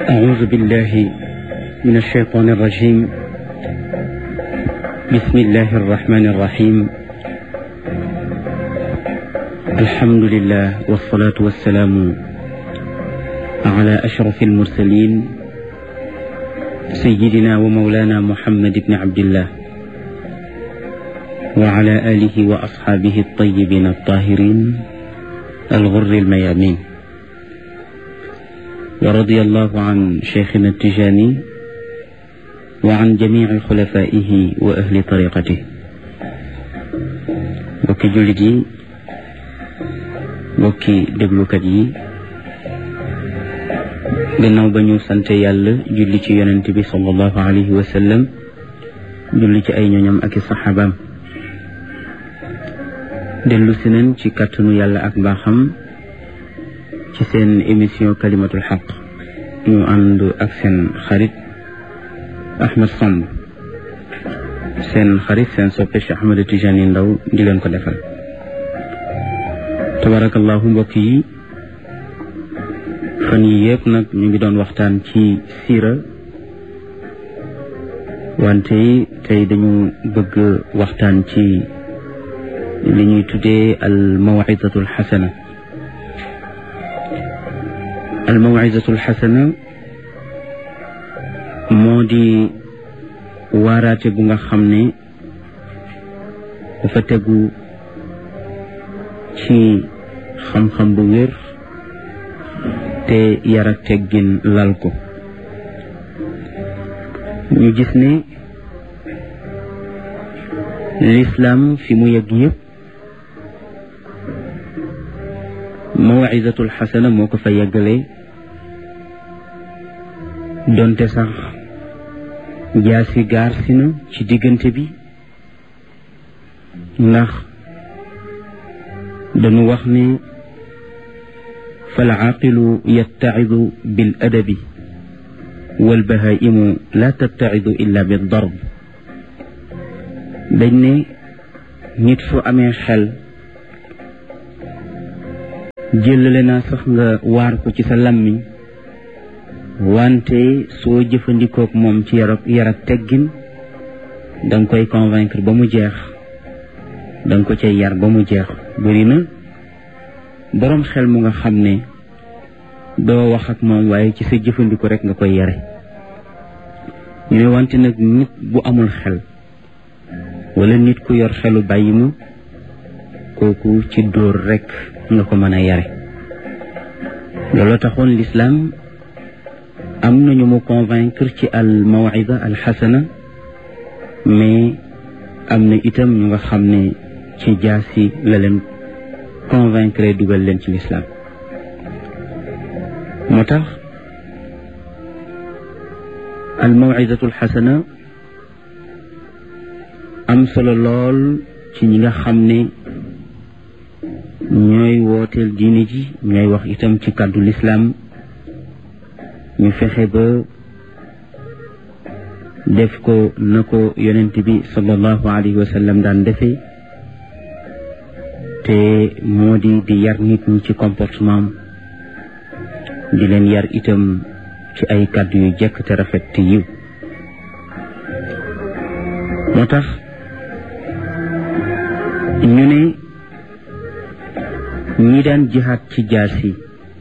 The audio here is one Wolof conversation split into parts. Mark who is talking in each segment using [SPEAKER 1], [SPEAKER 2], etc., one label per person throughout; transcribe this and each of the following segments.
[SPEAKER 1] أعوذ بالله من الشيطان الرجيم. بسم الله الرحمن الرحيم. الحمد لله والصلاة والسلام على أشرف المرسلين سيدنا ومولانا محمد بن عبد الله وعلى آله وأصحابه الطيبين الطاهرين الغر الميامين، ورضي الله عن شيخنا التجاني وعن جميع خلفائه وأهل طريقته. bokki jullit yi, bokki déglukat yi, gannaaw ba ñu sante yàlla julli ci yonent bi sallallahu alayhi wa sallam, julli ci ay ñoñam ak i saxaabaam, dellu si nañ ci kàttanu yàlla ak mbaaxam ci seen émission kalimatul xaq, ñu ànd ak seen xarit Ahmed Samb, seen xarit seen soppe Cheikh Ahmed Tidiane Ndao di leen ko defal. tabarakallahu mbokk yi, fan yi yëpp nag ñu ngi doon waxtaan ci siira, wante tey dañu bëgg waxtaan ci li ñuy tuddee al maw'izatul xasana. al maw'izatul xasana moo di waaraate bu nga xam ne dafa tegu ci xam-xam bu wér te yar ak teggin lal ko. ñu gis ne l'islam fi mu yegg yëpp maw'izatul xasana moo ko fa yeggale, donte sax jaasi gaar si na ci diggante bi, ndax dañu wax ne fal aaqilu yatta'idu bil adabi wal bahaa'imu la tatta'idu illa bid darb. dañ ne nit fu amee xel jëlale naa sax nga waar ko ci sa làmmiñ, wante soo jëfandikook moom ci yar ak teggin danga koy convaincre ba mu jeex, danga ko cay yar ba mu jeex. bëri na boroom xel mu nga xam ne doo wax ak moom waaye ci sa jëfandiko rek nga koy yare. ñu ne wante nag nit bu amul xel wala nit ku yor xelu bàyyi ma, kooku ci dóor rek nga ko mën a yare. looloo taxoon l'islam am nañu mu convaincre ci al maw'iza al xasana, mais am na itam ñu nga xam ne ci jaasi la leen convaincre dugal leen ci l'islam. moo tax al maw'izatul xasana am solo lool ci ñi nga xam ne ñooy wooteel diine ji, ñooy wax itam ci kàddu l'islam. ñu fexe ba def ko na ko yonent bi sallallahu alayhi wa sallam daan defee, te moo di yar nit ñi ci comportement, di leen yar itam ci ay kàddu yu jekk te rafet te yiw. moo tax ñu ne ñi daan jihaad ci jaasi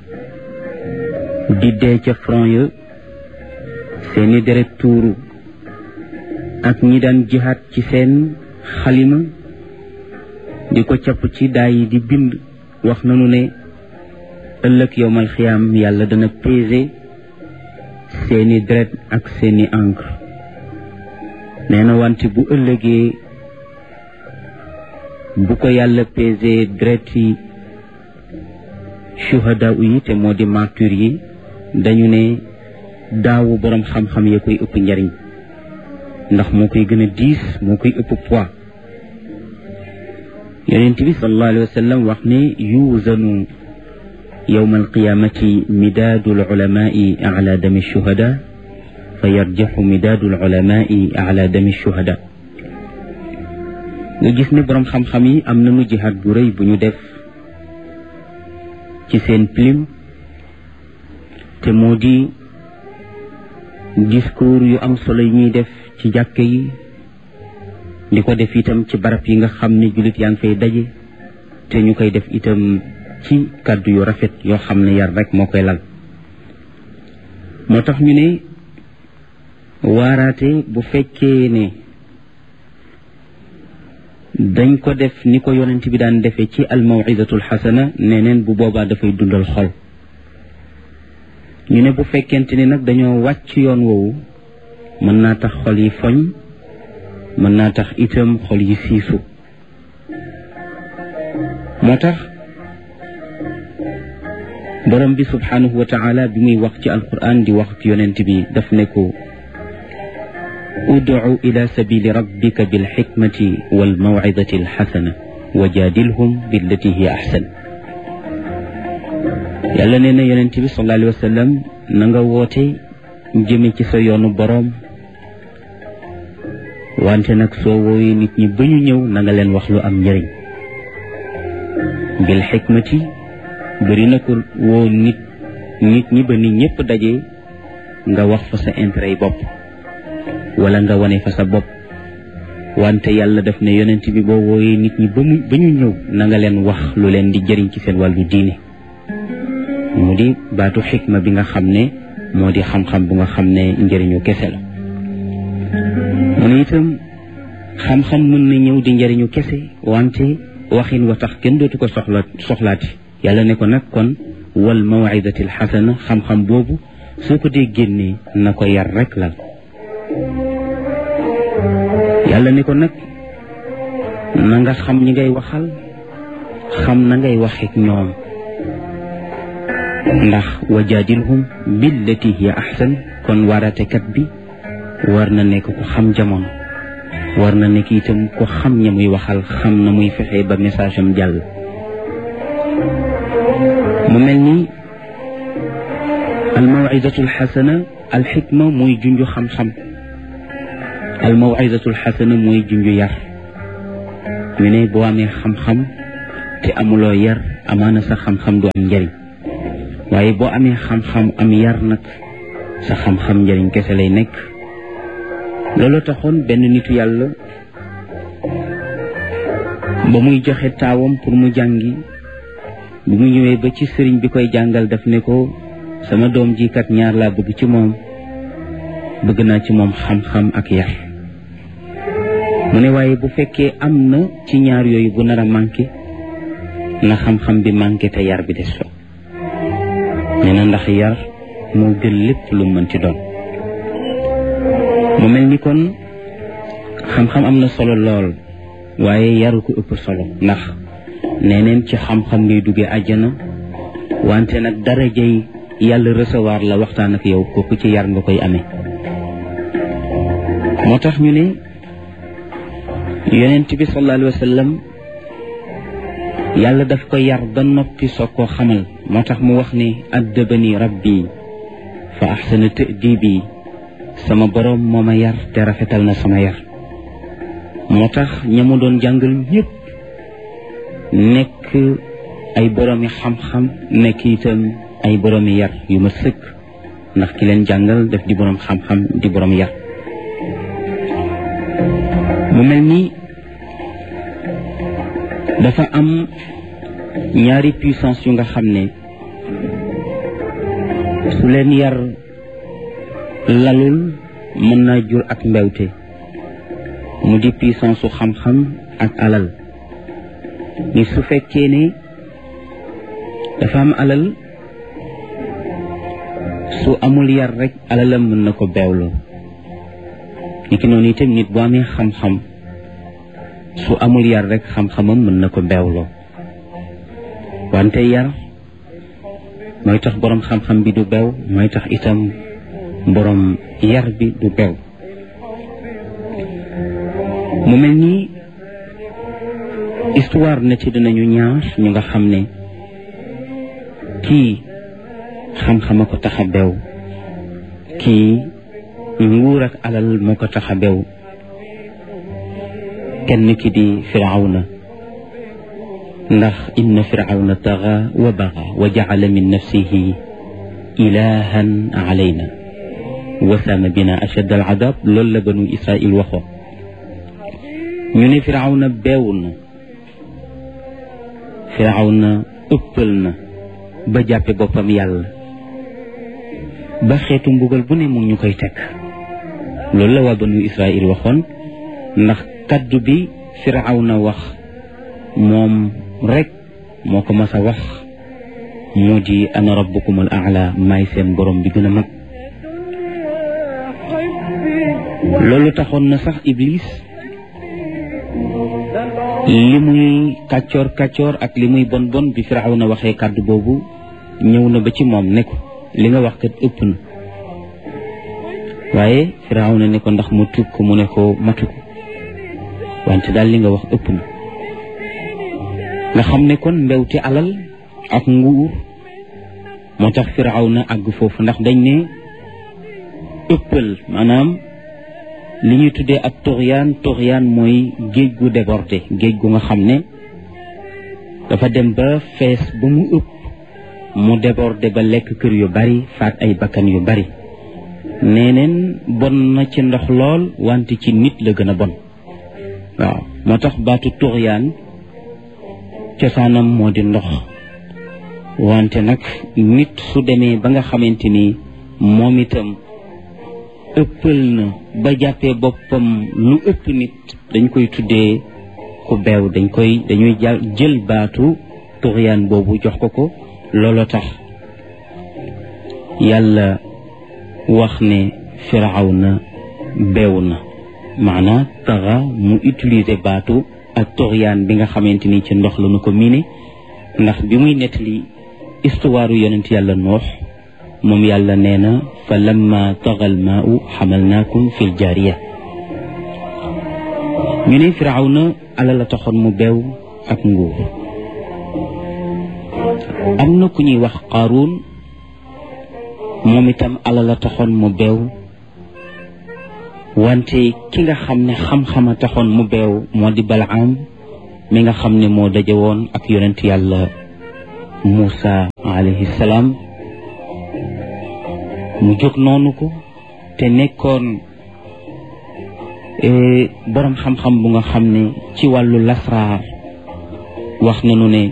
[SPEAKER 1] di dee ca front ya seeni deret tuuru, ak ñi daan jihaad ci seen xalima di ko capp ci daay yi di bind, wax nañu ne ëllëg yowmal xiyaam yàlla dana peser seeni deret ak seeni encre. nee na wante bu ëllëgee bu ko yàlla peser deret yi shuhada yi te moo di martyr yi, dañu ne daawu boroom xam-xam ya koy ëpp njariñ, ndax moo koy gën a diis, moo koy ëpp poids. yonent bi sallallahu alayhi wa sallam wax ne yuuzanu yawma alqiyamati midaadu alulamaai ala dami shuhada fa yarjaxu midaadu alulamaai ala dami shuhada. nga gis ne boroom xam-xam yi am nañu jihaad bu rëy bu ñu def ci seen plume, te moo di discours yu am solo yi ñuy def ci jàkka yi di ko def itam ci barab yi nga xam ne jullit yaa ngi fay daje te ñu koy def itam ci kàddu yu rafet yoo xam ne yar rek moo koy lal. moo tax ñu ne waaraate bu fekkee ne dañ ko def ni ko yonent bi daan defee ci al mawidatul xasana neneen bu boobaa dafay dundal xol. ñu ne bu fekkente ni nag dañoo wàcc yoon woowu mën naa tax xol yi foñ, mën naa tax itam xol yi siisu. moo tax borom bi subhanahu wa taala bi muy wax ci alquran di wax ak yonent bi daf ne ko ud'u ila sabili rabbika bilxikmati walmawcidati alxasana wa jaadilhum billati hiya axsan. yàlla nee na yonent bi sallallahu alayhi wa sallam na nga woote jëme ci sa yoonu boroom, wante nag soo wooyee nit ñi ba ñu ñëw na nga leen wax lu am njëriñ. bil xikmati bëri na ko woo nit ñi ba nit ñëpp daje nga wax fa sa intérêt yi bopp wala nga wane fa sa bopp, wante yàlla daf ne yonent bi boo wooyee nit ñi ba ñu ñëw na nga leen wax lu leen di jëriñ ci seen wàllu diine. mu di baatu xikma bi nga xam ne moo di xam-xam bu nga xam ne njëriñu kese la. mu ne itam xam-xam mën na ñëw di njëriñu kese wante waxin wa tax kenn dootu ko soxlaati. yàlla ne ko nag kon wal mawidati al xasana, xam-xam boobu soo ko dee génnee na ko yar rek la. yàlla ne ko nag na nga xam ñi ngay waxal, xam na ngay waxeek ñoom, ndax wajaadilhum billati hiya ahsan. kon waaraatekat bi war na nekk ku xam jamono, war na nekk itam ku xam ña muy waxal, xam na muy fexe ba message am jàll. mu mel ni almawidatu alxasana, alxikma mooy junju xam-xam, almawidatu alxasana mooy junju yar. ñu ne boo amee xam-xam te amuloo yar amaana sa xam-xam du am njëriñ, waaye boo amee xam-xam am yar nag sa xam-xam njëriñ kese lay nekk. loolu taxoon benn nitu yàlla ba muy joxe taawam pour mu jàngi, bu mu ñëwee ba ci sëriñ bi koy jàngal daf ne ko sama doom ji kat ñaar laa bëgg ci moom, bëgg naa ci moom xam-xam ak yar. mu ne waaye bu fekkee am na ci ñaar yooyu bu nar a manqué na xam-xam bi manqué te yar bi des fa. nee na ndax yar moo gën lépp lu mën ci doon. mu mel ni kon xam-xam am na solo lool waaye yaru ko ëpp solo, ndax neneen ci xam-xam ngay duggee àjjana, wante nag darajay yàlla recevoir la waxtaan ak yow kooku ci yar nga koy amee. moo tax ñu ne yonent bi sallallahu alayhi wa sallam yàlla daf ko yar ba noppi soog koo xamal. moo tax mu wax ne addabani rabbi fa ahsana ta'dibi, sama boroom moo ma yar te rafetal na sama yar. moo tax ña mu doon jàngal ñëpp nekk ay boroomi xam-xam, nekk itam ay boroomi yar yu ma sëkk, ndax ki leen jàngal daf di boroom xam-xam di boroom yar. mu mel ni dafa am ñaari puissance yu nga xam ne su leen yar lalul mën naa jur ak mbewte, mu di puissance su xam-xam ak alal. ni su fekkee ne dafa am alal, su amul yar rek alalam mën na ko beewloo. niki noonu itam nit bu amee xam-xam su amul yar rek xam-xamam mën na ko beewloo. wante yar mooy tax boroom xam-xam bi du beew, mooy tax itam boroom yar bi du beew. mu mel ni histoire na ci dinañu ñaar ñu nga xam ne kii xam-xama ko tax a beew, kii nguur ak alal moo ko tax a beew. kenn ki di firawna, ndax inna firawna taxa wa baxa wa jacala min nafsihi ilahan alayna. wasaama bina ashad al adab loolu la banu Israil waxoon ñu ne Firawna beew na Firawna ëppal na ba jàppe boppam yàlla ba xeetu mbugal bu ne mu ñu koy teg loolu la waa banu Israil waxoon ndax kaddu bi Firawna wax moom rek moo ko mas a wax mu di ana rabbukum al a'la maay seen borom bi gën a mag loolu taxoon na sax Iblis li muy kàccoor ak li muy bon bon bi Firawna waxee kàddu boobu ñëw na ba ci moom ne ko li nga wax kat ëpp na waaye Firawna ne ko ndax mu tuub ko mu ne ko matu ko wante daal li nga wax ëpp na nga xam ne kon mbewte alal ak nguur moo tax Firawna àgg foofu ndax dañ ne ëppal maanaam li ñuy tuddee ak tuxyaan mooy géej gu débordé géej gu nga xam ne dafa dem ba fees ba mu ëpp mu débordé ba lekk kër yu bari faat ay bakkan yu bari neeneen bon na ci ndox lool wante ci nit la gën a bon waaw moo tax baatu tuxyaan cosaanam moo di ndox wante nag nit su demee ba nga xamante ni moom itam ëppal na ba jàppee boppam lu ëpp nit dañ koy tuddee ku beew dañuy jël baatu tuxyaan boobu jox ko looloo tax yàlla wax ne Firawna beew na maanaam taxa mu utiliser baatu ak tuxyaan bi nga xamante ni ci ndox la nu ko miine ndax bi muy nettali histoire yonent yàlla noox moom yàlla nee na fa lamma tagal maau xamalnaakum fil jaariya ñu ne Firawna alal la taxoon mu beew ak nguur am na ku ñuy wax Qaaruun moom itam alal la taxoon mu beew wante ki nga xam ne xam-xama taxoon mu beew moo di Balaam mi nga xam ne moo daje woon ak yonent yàlla Muusa alayhi salaam mu jóg noonu ko te nekkoon borom xam-xam bu nga xam ne ci wàllu lasraar wax nañu ne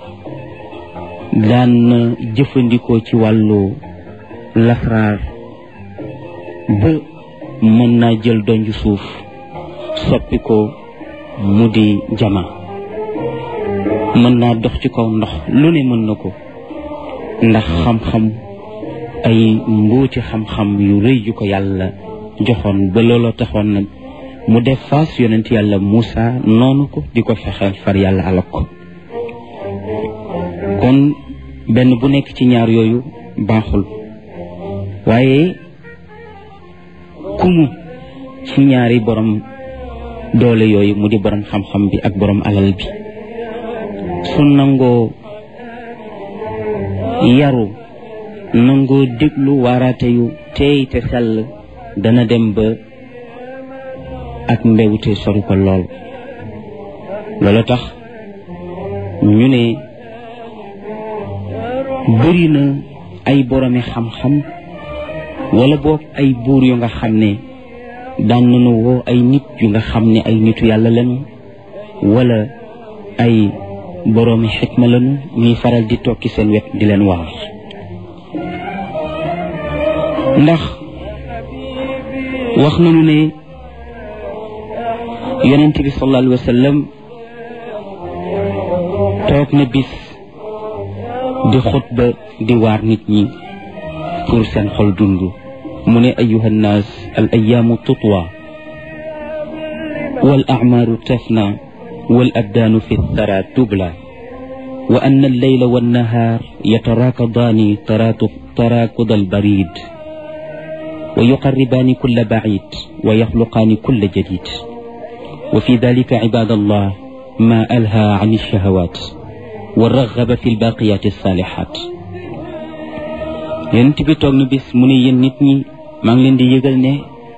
[SPEAKER 1] daan na jëfandikoo ci wàllu lasraar ba mën naa jël donju suuf soppi ko mu di jama mën naa dox ci kaw ndox lu ne mën na ko ndax xam-xam ay mbóoti xam-xam yu rëy yu ko yàlla joxoon ba looloo taxoon nag mu def faas yonent yàlla Muusa noonu ko di ko fexeel far yàlla alak ko kon benn bu nekk ci ñaar yooyu baaxul waaye kumu ci ñaari borom doole yooyu mu di borom xam-xam bi ak borom alal bi su nangoo yaru nangoo déglu waaraate yu teey te sell dana dem ba ak mbewte sori ko lool loolu tax ñu ne bëri na ay boromi xam-xam wala boog ay buur yu nga xam ne daan nañu woo ay nit yu nga xam ne ay nitu yàlla lañu wala ay boroomi xikma lañu ñuy faral di tokki seen wet di leen waar ndax wax nañu ne yonent bi sallallahu alayhi wa sallam toog na bis di xutba di waar nit ñi pour seen xol dund mu ne ayuha nnaas al ayaamu tutwa wal acmaaru tafna wal abdaanu fi thara tubla wa anna alleyla wannahaar yataraakadaani taraakuda albarid wa yuqarribaani kulla bacid wa yaxluqaani kulla jadid wa fi dalika cibaad allah ma alhaa can alshahawat wa raxaba fi albaaqiyaat alsaalihaat yonent bi toog na bis mu ne yéen nit ñi maa ngi leen di yëgal ne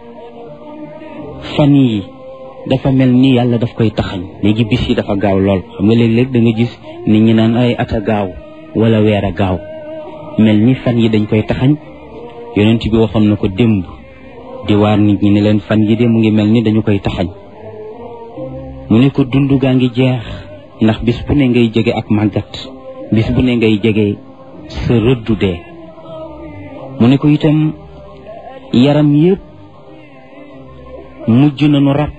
[SPEAKER 1] fan yi dafa mel ni yàlla daf koy taxañ léegi bis yi dafa gaaw lool xam nga léeg-léeg da nga gis nit ñi naan ay at a gaaw wala weer a gaaw mel ni fan yi dañ koy taxañ yonent bi waxoon na ko démb di waar nit ñi ne leen fan yi de mu ngi mel ni dañu koy taxañ mu ne ko dund gaa ngi jeex ndax bis bu ne ngay jege ak màggat bis bu ne ngay jege sa rëddu dee mu ne ko itam yaram yépp mujj nañu ràpp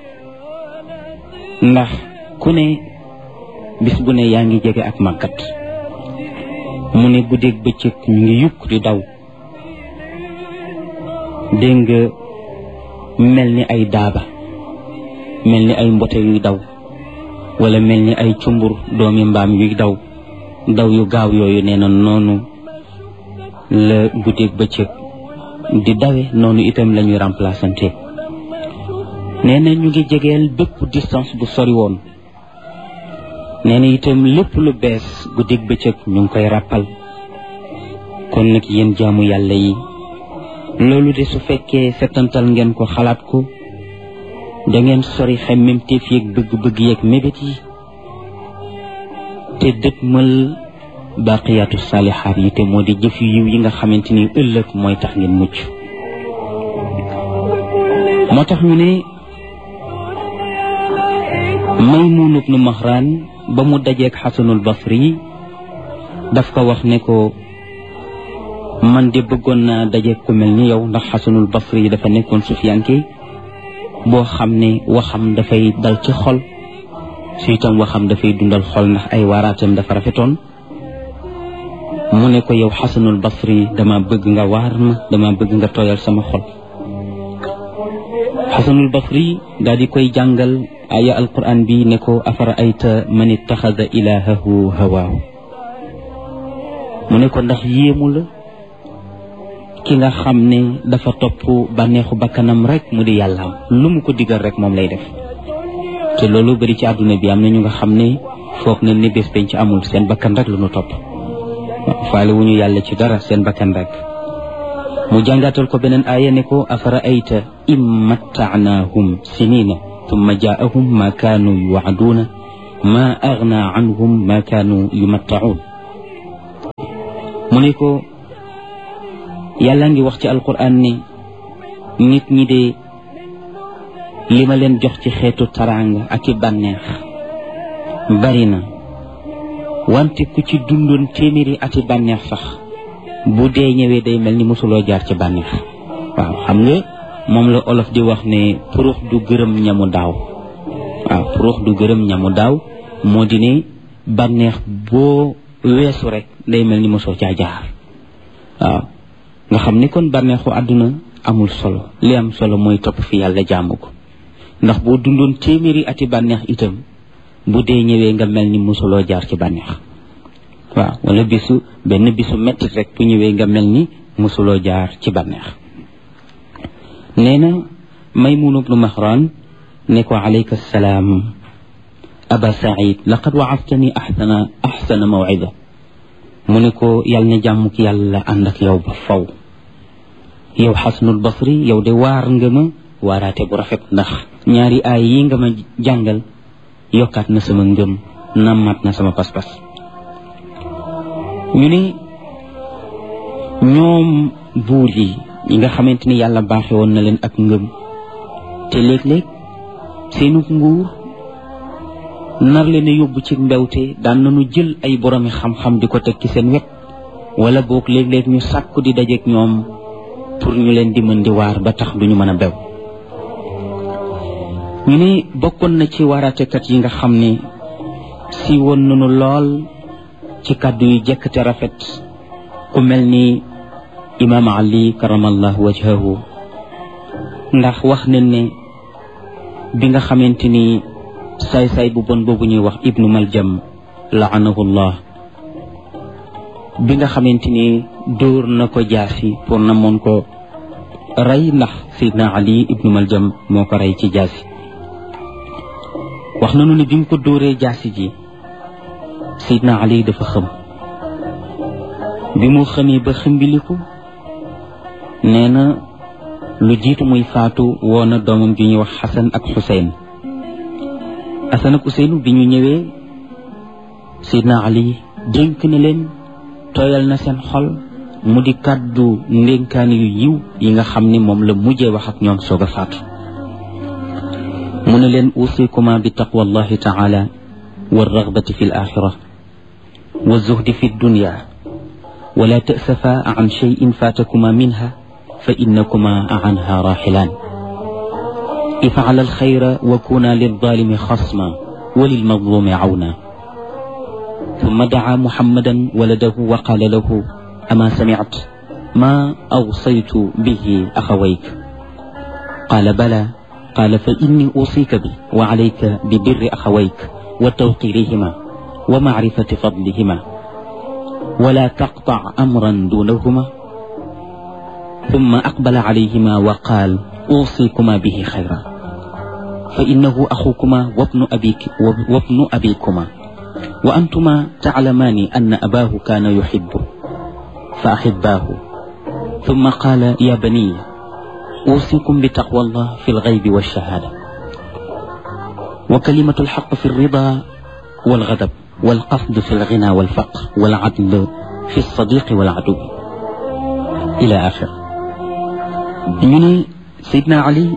[SPEAKER 1] ndax ku ne bis bu ne yaa ngi jege ak màggat mu ne guddeeg bëccëg ñu ngi yukk di daw dégg nga mel ni ay daaba mel ni ay mbote yuy daw wala mel ni ay cumbur doomi mbaam yuy daw daw yu gaaw yooyu nee na noonu la guddeeg bëccëg di dawe noonu itam la ñuy remplaçante nee na ñu ngi jegeel bépp distance bu sori woon nee na itam lépp lu bees guddeeg bëccëg ñu ngi koy ràppal kon nag yéen jaamu yàlla yi loolu de su fekkee setantal ngeen ko xalaat ko da ngeen sori xemmemteef yeeg bëgg-bëgg yeeg mébét yi te dëtmal baaqiyaatu saalihaat yi te moo di jëf yu yiw yi nga xamante ni ëllëg mooy tax ngeen mucc moo tax ñu ne Maymuun ibnu Mahraan ba mu dajeek Xasanul Basri daf ko wax ne ko man de bëggoon naa dajeek ku mel ni yow ndax Xasanul Basri yi dafa nekkoon sufiyanke boo xam ne waxam dafay dal ci xol su itam waxam dafay dundal xol ndax ay waaraatam dafa rafetoon mu ne ko yow Xasanul Basri dama bëgg nga waar ma dama bëgg nga tooyal sama xol Xasanul Basri daal di koy jàngal aya alquran bi ne ko afara ayta man ittaxada ilahahu hawaahu mu ne ko ndax yéemu la ki nga xam ne dafa topp bànneexu bakkanam rek mu di yàllaam lu mu ko digal rek moom lay def te loolu bari ci àdduna bi am na ñu nga xam ne foog na ne bés penc amul seen bakkan rek lu nu topp faale wu ñu yàlla ci dara seen bakkan rek mu jàngatal ko beneen aaya ne ko afara ayta im mattaanaahum sinina tumma jaahum ma kaanu yuwaaduuna ma agna anhum ma kaanu yumattaun mu ne ko yàlla ngi wax ci alquran ne nit ñi de li ma leen jox ci xeetu taraanga ak i bànneex bari na wante ku ci dundoon téeméeri ati bànneex sax bu dee ñëwee day mel ni mosuloo jaar ci bànneex waaw xam nga moom la olof di wax ne purux du gërëm ñamu daaw waaw purux du gërëm ñamu daaw moo di ne bànneex boo weesu rek day mel ni mosoo caa jaar waaw nga xam ni kon bànneexu àdduna amul solo li am solo mooy topp fi yàlla jaamu ko ndax boo dundoon téeméeri ati bànneex itam bu dee ñëwee nga mel ni mosuloo jaar ci bànneex waaw wala benn bisu mettit rek bu ñëwee nga mel ni mosuloo jaar ci bànneex nee na Maymuun ibnu Mahraan ne ko alayka salaam aba Saïd laqad waastani axsana mawcida mu ne ko yàlla na jàmm ki yàlla ànd ak yow ba faw yow Xasanul Basri yow de waar nga ma waaraate bu rafet ndax ñaari aay yi nga ma jàngal yokkaat na sama ngëm nammaat na sama pas-pas ñu ne ñoom buur yi nga xamante ni yàlla baaxe woon na leen ak ngëm te léeg-léeg seenu nguur nar leen a yóbbu ci mbewte daan nañu jël ay boromi xam-xam di ko teg ci seen wet wala boog léeg-léeg ñu sàkku di dajeek ñoom pour ñu leen di mën di waar ba tax duñu mën a bew ñu ne bokkoon na ci waaraatekat yi nga xam ne si woon nañu lool ci kàddu yu jekk te rafet ku mel ni imaam Ali karamallahu wajhahu ndax wax nañ ne bi nga xamante ni saay-saay bu bon boobu ñuy wax ibnu Maljam laanahullah bi nga xamante ni dóor na ko jaasi pour na moon ko rey ndax Seydina Ali ibnu Maljam moo ko rey ci jaasi wax nañu ne bi mu ko dóoree jaasi ji Seydina Ali dafa xëm bi mu xamee ba xëmbiliku nee na lu jiitu muy faatu woo na doomam ju ñuy wax Xasan ak Xuseyn Xasan ak Xuseyn bi ñu ñëwee Seydina Ali dénk na leen tooyal na seen xol mu di kàddu ndénkaan yu yiw yi nga xam ni moom la mujjee wax ak ñoom soog a faatu mu ne leen usikuma bi taqwa allahi taala wa ragbati fi l axira wa zuhdi fi dunya wala tasafa an cheyin fatakuma minha fa innakuma anha raxilaan ifala alxayra wa kuna lilzalimi xasma wa lilmazlumi awna ثم دعا محمدا ولده وقال له أما سمعت ما أوصيت به أخويك قال بلى قال فإني أوصيك بي وعليك ببر أخويك وتوقيرهما ومعرفة فضلهما ولا تقطع أمرا دونهما ثم أقبل عليهما وقال أوصيكما به خيرا فإنه أخوكما وابن أبيكما وأنتما تعلمان أن أباه كان يحبه فأحباه ثم قال يا بني أوصيكم بتقوى الله في الغيب والشهادة وكلمة الحق في الرضا والغضب والقصد في الغنى والفقر والعدل في الصديق والعدو إلى آخر من سيدنا علي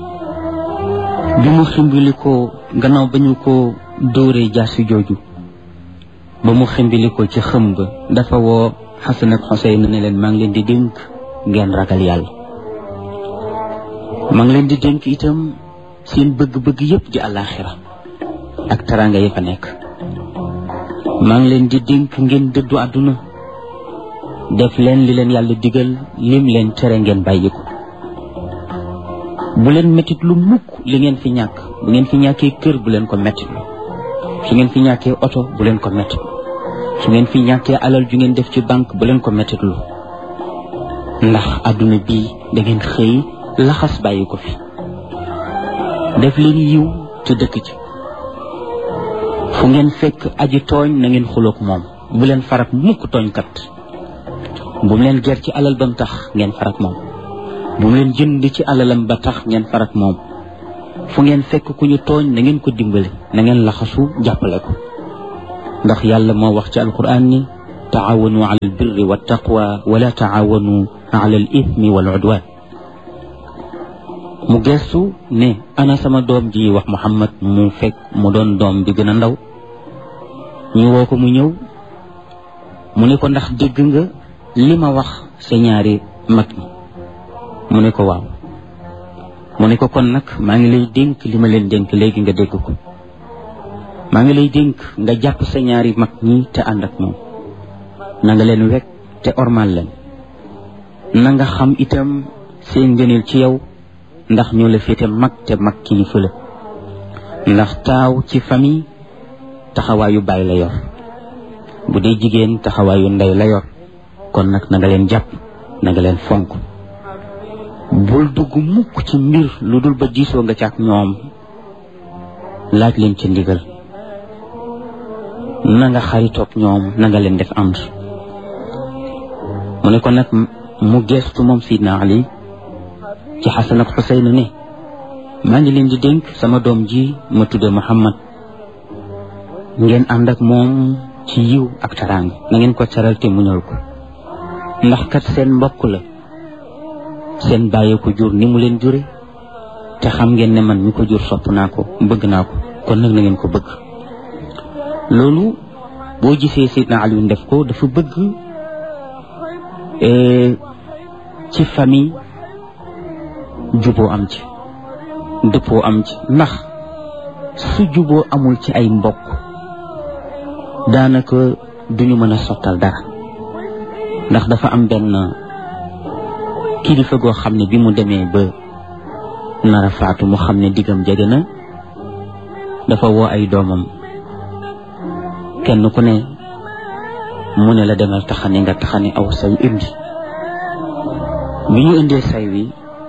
[SPEAKER 1] بمو خمبلكو غناو بنيوكو دوري جاسي جوجو ba mu ximbili ko ci xëmb dafa woo Xasan ak Xuseyn ne leen maa ngi leen di dénk ngeen ragal yàlla maa ngi leen di dénk itam seen bëgg-bëgg yépp di àllaaxira ak teraanga yi fa nekk maa ngi leen di dénk ngeen dëddu àdduna def leen li leen yàlla digal lim leen tere ngeen bàyyi ko bu leen mettit lu mukk li ngeen fi ñàkk bu ngeen fi ñàkkee kër bu leen ko mettit lu su ngeen fi ñàkkee oto bu leen ko mettit su ngeen fi ñàkkee alal ju ngeen def ci banque bu leen ko mettitlu ndax àdduna bii da ngeen xëy laxas bàyyi ko fi def leen yiw te dëkk ci fu ngeen fekk aji tooñ na ngeen xuloog moom bu leen farak mukk tooñkat bu mu leen ger ci alal ba mu tax ngeen farak moom bu mu leen jënd ci alalam ba tax ngeen farak moom fu ngeen fekk ku ñu tooñ na ngeen ko dimbali na ngeen laxasu jàppale ko ndax yàlla moo wax ci alquran ni taawanu ala albirri wa taqwa wala taawanu ala al ithmi wal udwan mu gestu ne ana sama doom ji wax Muhammad mu fekk mu doon doom bi gën a ndaw ñu woo ko mu ñëw mu ne ko ndax dégg nga li ma wax sa ñaari mag ñi mu ne ko waaw mu ne ko kon nag maa ngi lay dénk li ma leen dénk léegi nga dégg ko maa ngi lay dénk nga jàpp sa ñaari mag ñi te ànd ak moom na nga leen wekk te ormal leen na nga xam itam seen ngëneel ci yow ndax ñoo la féete mag te mag kilifa la ndax taaw ci famille taxawaayu baay la yor bu dee jigéen taxawaayu ndey la yor kon nag na nga leen jàpp na nga leen fonk bul dugg mukk ci mbir lu dul ba diisoo nga ci ak ñoom laaj leen ci ndigal na nga xaritoog ñoom na nga leen def ànd mu ne ko nag mu geestu moom Sidna Ali ci Xasan ak Xuseyn ne maa ngi leen di dénk sama doom ji ma tudde Muhammad ngeen ànd ak moom ci yiw ak teraanga na ngeen ko teral te muñal ko ndax kat seen mbokk la seen bàyyi ko jur ni mu leen jure te xam ngeen ne man mi ko jur sopp naa ko bëgg naa ko kon nag na ngeen ko bëgg loolu boo gisee Seydina Ali def ko dafa bëgg ci famille juboo am ci dëppoo am ci ndax su juboo amul ci ay mbokk daanaka duñu mën a sottal dara ndax dafa am benn kilifa goo xam ne bi mu demee ba nara faatu mu xam ne diggam jege na dafa woo ay doomam kenn ku ne mu ne la demal taxani nga taxani aw say indi bi ñu indee say wi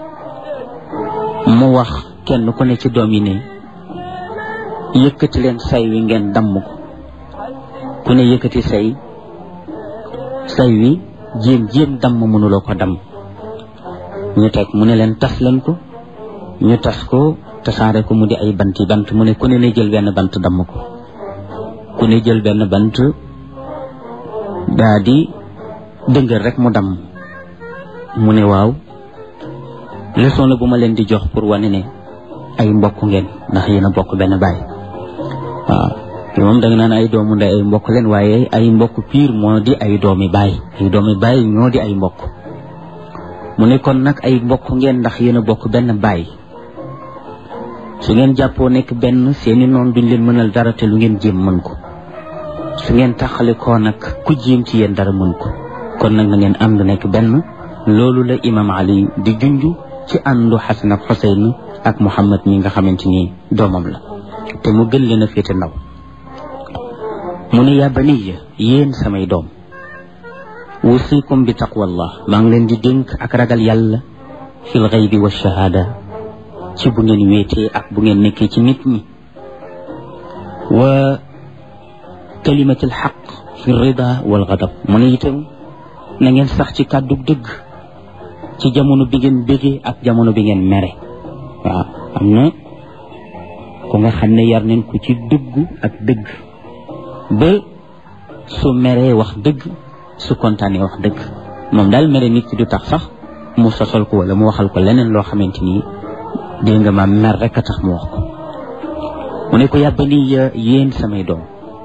[SPEAKER 1] mu wax kenn ku ne ci doom yi ne yëkkati leen say wi ngeen damm ko ku ne yëkkati say wi jéem damm mënuloo ko damm ñu teg mu ne leen tas leen ko ñu tas ko tasaare ko mu di ay bant mu ne ku ne ne jël benn bant damm ko ku ne jël benn bant daa di dëngër rek mu damm. mu ne waaw leçon la bu ma leen di jox pour wane ne ay mbokk ngeen ndax yéen a bokk benn baay. waaw te moom da nga naan ay doomu ndey ay mbokk leen waaye ay mbokk piir moo di ay doomi baay. ay doomi baay ñoo di ay mbokk. mu ne kon nag ay mbokk ngeen ndax yéen a bokk benn baay. su ngeen jàppoo nekk benn seeni noon duñ leen mënal dara te lu ngeen jéem mën ko. su ngeen taxalikoo nag ku jéem ci yéen dara mën ko. kon nag na ngeen ànd nekk benn. loolu la imam Ali di junj ci àndu Xasan ak Xuseyn ak Muhammad mi nga xamante ni doomam la te mu gën leen a féete ndaw. mu ne yaa baniya yéen samay doom wusikum bi taqwallah maa ngi leen di dénk ak ragal yàlla fil ghaybi wa shahada ci bu ngeen wéetee ak bu ngeen nekkee ci nit ñi. wa kalimatul xaq fi rida wal ghadab mu ne itam na ngeen sax ci kàddu dëgg ci jamono bi ngeen bégee ak jamono bi ngeen mere. waaw am na ku nga xam ne yar nañ ko ci dëggu ak dëgg ba su meree wax dëgg su kontaanee wax dëgg. moom daal mere nit ki du tax sax mu sosal ko wala mu waxal ko leneen loo xamante ni dégg nga ma mer rek a tax mu wax ko. mu ne ko yàbbani yéen samay doom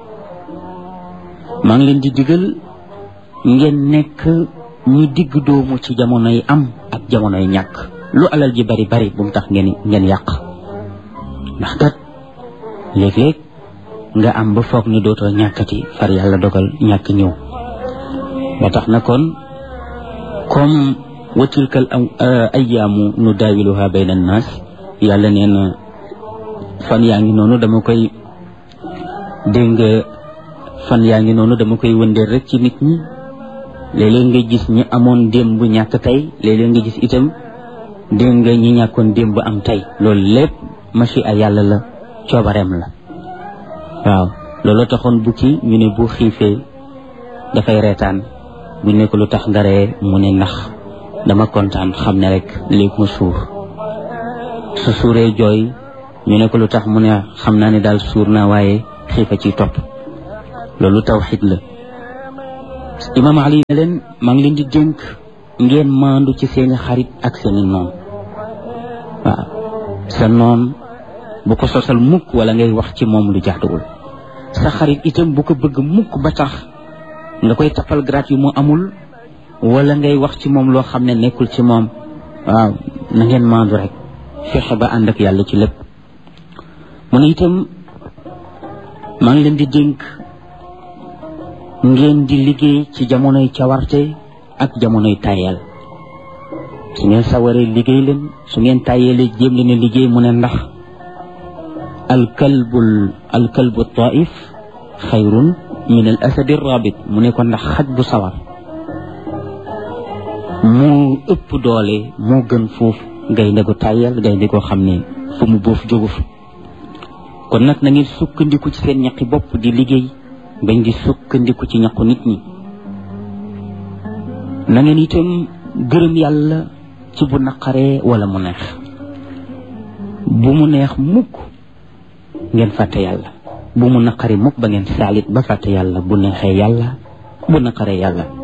[SPEAKER 1] maa ngi leen di digal ngeen nekk ñi digg doomu ci jamonoy am ak jamonoy ñàkk. lu alal ji bari bari bu mu tax ngeen yàq ndax kat léeg-léeg nga am ba foog ni dootoo ñàkkati far yàlla dogal ñàkk ñëw. ba tax na kon comme wa tilkal ayyaamu nu daawiluha bayna annaas yàlla nee na fan yaa ngi noonu dama koy dégg nga fan yaa ngi noonu dama koy wëndeel rek ci nit ñi. léeg-léeg nga gis ñi amoon démb ñàkk tey léeg-léeg nga gis itam dégg nga ñi ñàkkoon démb am tey. loolu lépp machi a yàlla la coobareem la. waaw loolu taxoon bukki ñu ne bu xiifee dafay reetaan bu ne ko lu tax nga ree mu ne ndax dama kontaan xam ne rek léegi ma suur. su suuree jooy ñu ne ko lu tax mu ne xam naa ne daal suur naa waaye xiifa ciy topp. loolu tawxiid la. imam Ali ne leen maa ngi leen di dénk ngeen maandu ci seeni xarit ak seeni noon. waaw sa noon bu ko sosal mukk wala ngay wax ci moom lu jaaduwul. sa xarit itam bu ko bëgg mukk ba tax nga koy tappal grade yu mu amul wala ngay wax ci moom loo xam ne nekkul ci moom. waaw na ngeen maandu rek fexe ba ànd ak yàlla ci lépp. mu ne itam maa ngi leen di dénk ngeen di liggéey ci jamonoy cawarte ak jamonoy tayel. su ngeen sawaree liggéey leen su ngeen tayelee jéem leen a liggéey mu ne ndax alkalbu taif xayrun min al asadi rabit mu ne ko ndax xaj bu sawar moo ëpp doole moo gën foofu gaynde gu tayel gaynde goo xam ne fu mu boof jógu fa. kon nag na ngeen sukkandiku ci seen ñaqi bopp di liggéey bañ di sukkandiku ci ñaqu nit ñi. na ngeen itam gërëm yàlla ci bu naqaree wala mu neex. bu mu neex mukk ngeen fàtte yàlla bu mu naqaree mukk ba ngeen saalit ba fàtte yàlla bu neexee yàlla bu naqaree yàlla.